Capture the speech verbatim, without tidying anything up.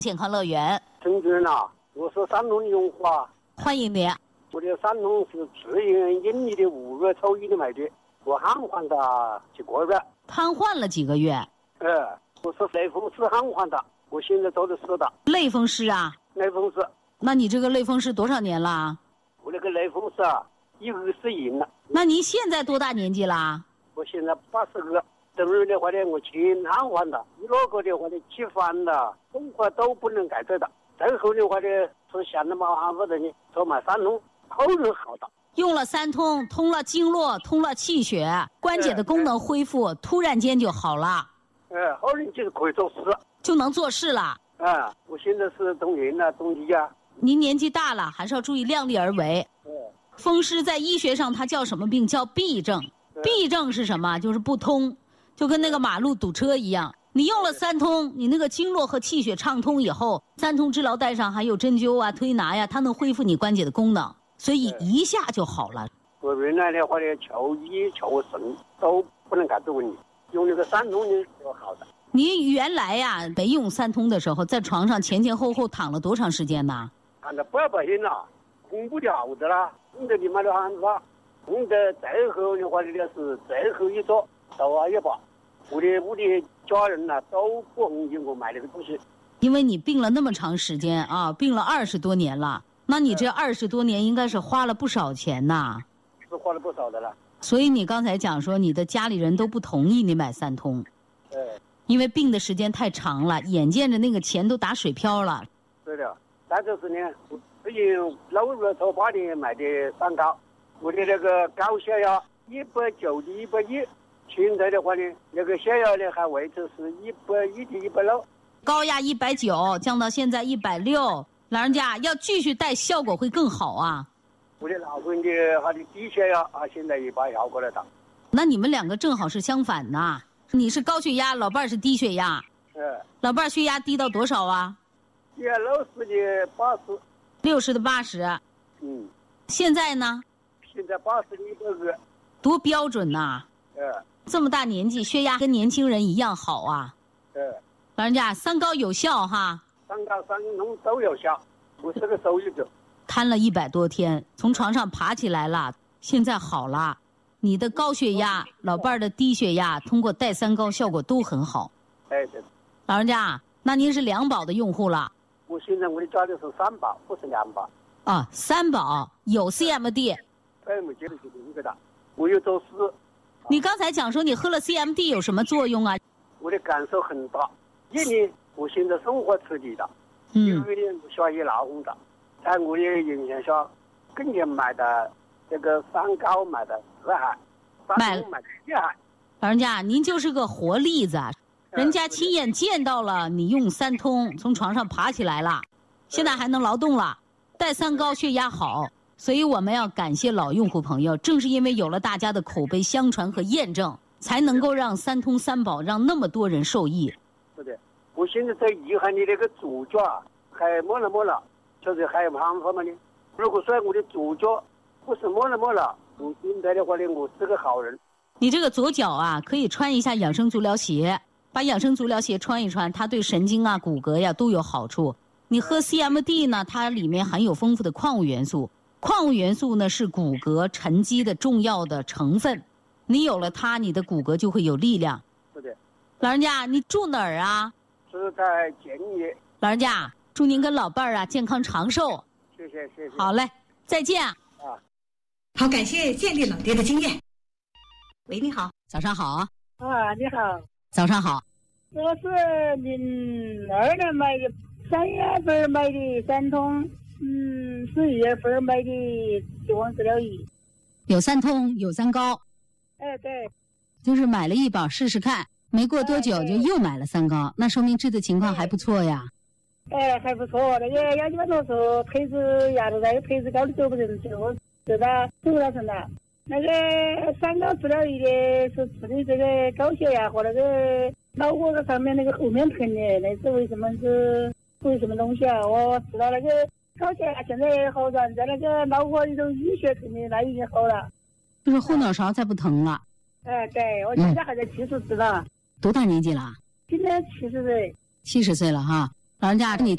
健康乐园。 陈主任呐，我是山东的用户啊， 欢迎你。 我的山东是自营引力的五月初一的买的，我瘫痪的几个月。 瘫痪了几个月？ 呃，我是类风湿瘫痪的，我现在做的是的。 类风湿啊？ 类风湿。 那你这个类风湿多少年了？ 我那个类风湿啊，一二十一了。 那您现在多大年纪啦？ 我现在八十个。等于的话呢，我全瘫痪的，一那个的话呢，起翻了，动作都不能改对的。最后的话呢，是想着麻烦的呢，说买三通，后人好的。 用了三通，通了经络，通了气血，关节的功能恢复，呃、突然间就好了。 呃，后人就是可以做事， 就能做事了。 啊，我现在是动人了，动力啊。 您年纪大了，还是要注意量力而为。 嗯。 风湿在医学上它叫什么病？叫痹症。痹症是什么？就是不通。就跟那个马路堵车一样，你用了三通，你那个经络和气血畅通以后，三通治疗带上还有针灸啊、推拿呀，它能恢复你关节的功能，所以一下就好了。 我原来的话呢，求医求神都不能解决问题，用那个三通呢就好的。 你原来呀、啊、没用三通的时候，在床上前前后后躺了多长时间呢？ 躺了八百天了，恐怖的好的啦，痛得你妈的喊法，痛得最后的话呢是最后一桌到啊一把。我的我的家人呐、啊、都不同意我买这个东西， 因为你病了那么长时间啊，病了二十多年了，那你这二十多年应该是花了不少钱呐， 是花了不少的了。 所以你刚才讲说你的家里人都不同意你买三通， 对， 因为病的时间太长了，眼见着那个钱都打水漂了。 对的，那就是呢，我自己六月初八年买的三高，我的那个高血压一百九的一百一。现在的话呢，那个血压呢还维持是一百一的一百六， 高压一百九降到现在一百六，老人家要继续带，效果会更好啊。 我的老公的他的低血压啊，现在也把效果来打。 那你们两个正好是相反呐，你是高血压，老伴儿是低血压。 嗯。 老伴儿血压低到多少啊？ 也六十的八十。 六十的八十。 嗯。现在呢？ 现在八十的一百二。 多标准呐！ 嗯。 这么大年纪，血压跟年轻人一样好啊！ 对， 老人家三高有效哈， 三高三通都有效。我是个受益者， 瘫了一百多天，从床上爬起来了，现在好了。你的高血压，老伴儿的低血压，通过带三高效果都很好。 哎对。 老人家，那您是两保的用户了？ 我现在我的家里是三保，不是两保。 啊，三保有 C M D。 对，没接的就是一个的，我有做事。 你刚才讲说你喝了 C M D 有什么作用啊？ 我的感受很大，一年我现在生活彻底的， 嗯， 有一点血液闹红的，在我的影响下，更加买的这个三高买的四海，三通买的一海。 老人家，您就是个活例子，人家亲眼见到了你用三通从床上爬起来了，现在还能劳动了，带三高血压好。所以我们要感谢老用户朋友，正是因为有了大家的口碑相传和验证，才能够让三通三保让那么多人受益。 是的，我现在在遗憾你那个左脚啊，还摸了摸了，就是还有办法吗呢？如果说我的左脚不是摸了摸了，我现在的话呢，我是个好人。 你这个左脚啊，可以穿一下养生足疗鞋，把养生足疗鞋穿一穿，它对神经啊、骨骼呀都有好处。你喝 C M D 呢，它里面含有丰富的矿物元素。矿物元素呢是骨骼沉积的重要的成分，你有了它，你的骨骼就会有力量。 是的。 老人家，你住哪儿啊？ 是在建业。 老人家，祝您跟老伴儿啊健康长寿。 谢谢谢谢。 好嘞，再见。 啊。 好，感谢建立老爹的经验。喂，你好。 早上好。 啊，你好。 早上好。 我是零二年买的，三月份买的三通。嗯，十一月份买的激光治疗仪， 有三通有三高。 哎，对， 就是买了一保试试看，没过多久就又买了三高，那说明治的情况还不错呀。 哎，还不错，那个要你们说说配置压着在配置高的走不成，结果是他走了成了。那个三高治疗仪的是治的这个高血压和那个脑壳上面那个后面疼的，那是为什么是为什么东西啊？我知道那个。高血压现在好转，在那个脑壳里头淤血疼的那已经好了， 就是后脑勺再不疼了。 哎，对，我现在还在七十四了。 多大年纪了？ 今年七十岁。 七十岁了哈，老人家你。